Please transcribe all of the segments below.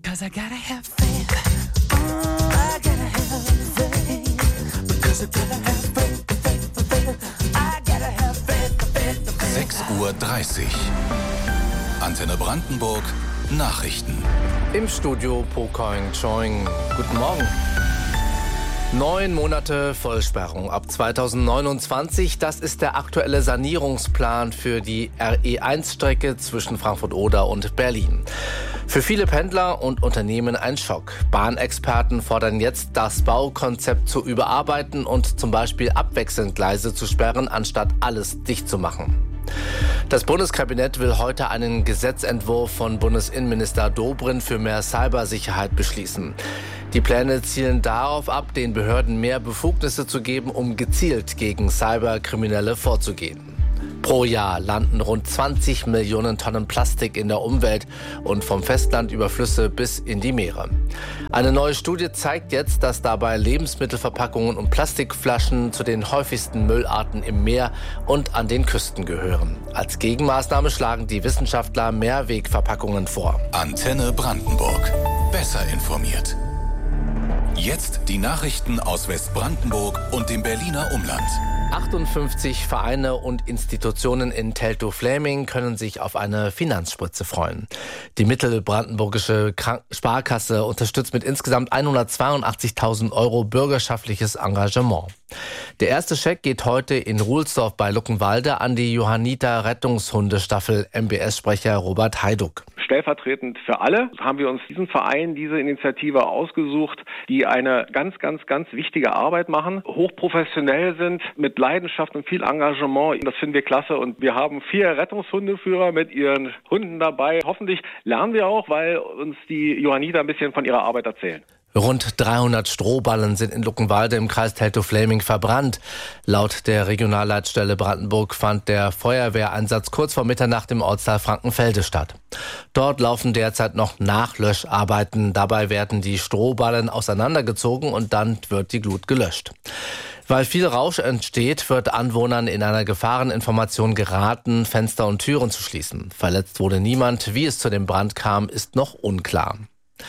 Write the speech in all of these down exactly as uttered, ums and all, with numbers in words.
'cause I gotta have faith. Oh, I gotta have faith. Because I gotta have faith, faith, faith. I gotta have faith, faith, faith. sechs Uhr dreißig. Antenne Brandenburg. Nachrichten. Im Studio Pokoing Choing. Guten Morgen. Neun Monate Vollsperrung ab zweitausendneunundzwanzig. Das ist der aktuelle Sanierungsplan für die R E eins Strecke zwischen Frankfurt-Oder und Berlin. Für viele Pendler und Unternehmen ein Schock. Bahnexperten fordern jetzt, das Baukonzept zu überarbeiten und zum Beispiel abwechselnd Gleise zu sperren, anstatt alles dicht zu machen. Das Bundeskabinett will heute einen Gesetzentwurf von Bundesinnenminister Dobrindt für mehr Cybersicherheit beschließen. Die Pläne zielen darauf ab, den Behörden mehr Befugnisse zu geben, um gezielt gegen Cyberkriminelle vorzugehen. Pro Jahr landen rund zwanzig Millionen Tonnen Plastik in der Umwelt und vom Festland über Flüsse bis in die Meere. Eine neue Studie zeigt jetzt, dass dabei Lebensmittelverpackungen und Plastikflaschen zu den häufigsten Müllarten im Meer und an den Küsten gehören. Als Gegenmaßnahme schlagen die Wissenschaftler Mehrwegverpackungen vor. Antenne Brandenburg. Besser informiert. Jetzt die Nachrichten aus Westbrandenburg und dem Berliner Umland. achtundfünfzig Vereine und Institutionen in Teltow-Fläming können sich auf eine Finanzspritze freuen. Die Mittelbrandenburgische Krank- Sparkasse unterstützt mit insgesamt hundertzweiundachtzigtausend Euro bürgerschaftliches Engagement. Der erste Scheck geht heute in Ruhlsdorf bei Luckenwalde an die Johanniter Rettungshundestaffel, M B S-Sprecher Robert Heiduck. Stellvertretend für alle haben wir uns diesen Verein, diese Initiative ausgesucht, die eine ganz, ganz, ganz wichtige Arbeit machen, hochprofessionell sind, mit Leidenschaft und viel Engagement. Das finden wir klasse und wir haben vier Rettungshundeführer mit ihren Hunden dabei. Hoffentlich lernen wir auch, weil uns die Johanniter ein bisschen von ihrer Arbeit erzählen. Rund dreihundert Strohballen sind in Luckenwalde im Kreis Teltow-Fläming verbrannt. Laut der Regionalleitstelle Brandenburg fand der Feuerwehreinsatz kurz vor Mitternacht im Ortsteil Frankenfelde statt. Dort laufen derzeit noch Nachlöscharbeiten. Dabei werden die Strohballen auseinandergezogen und dann wird die Glut gelöscht. Weil viel Rausch entsteht, wird Anwohnern in einer Gefahreninformation geraten, Fenster und Türen zu schließen. Verletzt wurde niemand. Wie es zu dem Brand kam, ist noch unklar.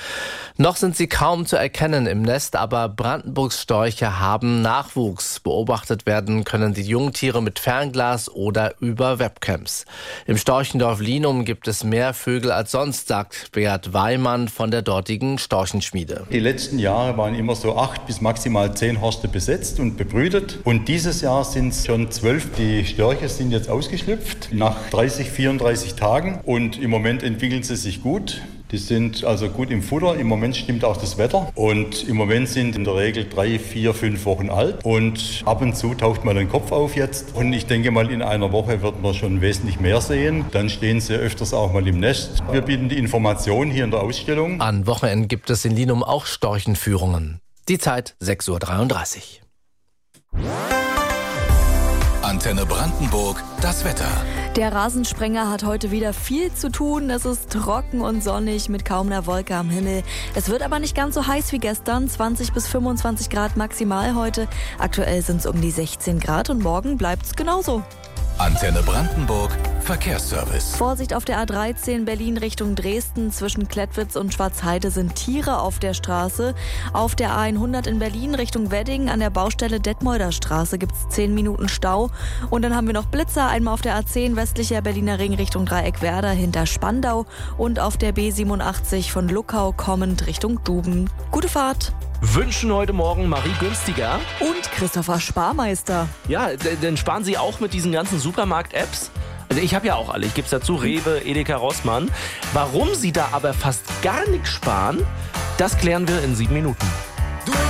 Noch sind sie kaum zu erkennen im Nest, aber Brandenburgs Störche haben Nachwuchs. Beobachtet werden können die Jungtiere mit Fernglas oder über Webcams. Im Storchendorf Linum gibt es mehr Vögel als sonst, sagt Beat Weimann von der dortigen Storchenschmiede. Die letzten Jahre waren immer so acht bis maximal zehn Horste besetzt und bebrütet. Und dieses Jahr sind es schon zwölf. Die Störche sind jetzt ausgeschlüpft nach dreißig, vierunddreißig Tagen und im Moment entwickeln sie sich gut. Die sind also gut im Futter. Im Moment stimmt auch das Wetter. Und im Moment sind in der Regel drei, vier, fünf Wochen alt. Und ab und zu taucht mal ein Kopf auf jetzt. Und ich denke mal, in einer Woche wird man schon wesentlich mehr sehen. Dann stehen sie öfters auch mal im Nest. Wir bieten die Information hier in der Ausstellung. An Wochenenden gibt es in Linum auch Storchenführungen. Die Zeit sechs Uhr dreiunddreißig. Antenne Brandenburg, das Wetter. Der Rasensprenger hat heute wieder viel zu tun. Es ist trocken und sonnig mit kaum einer Wolke am Himmel. Es wird aber nicht ganz so heiß wie gestern. zwanzig bis fünfundzwanzig Grad maximal heute. Aktuell sind es um die sechzehn Grad und morgen bleibt es genauso. Antenne Brandenburg, Verkehrsservice. Vorsicht auf der A dreizehn Berlin Richtung Dresden. Zwischen Klettwitz und Schwarzheide sind Tiere auf der Straße. Auf der A hundert in Berlin Richtung Wedding an der Baustelle Detmolder Straße gibt es zehn Minuten Stau. Und dann haben wir noch Blitzer, einmal auf der A zehn westlicher Berliner Ring Richtung Dreieck-Werder hinter Spandau und auf der B siebenundachtzig von Luckau kommend Richtung Duben. Gute Fahrt! Wünschen heute Morgen Marie Günstiger Und Christopher Sparmeister. Ja, d- dann sparen Sie auch mit diesen ganzen Supermarkt-Apps. Also ich habe ja auch alle, ich gebe es dazu, Rewe, Edeka, Rossmann. Warum Sie da aber fast gar nichts sparen, das klären wir in sieben Minuten.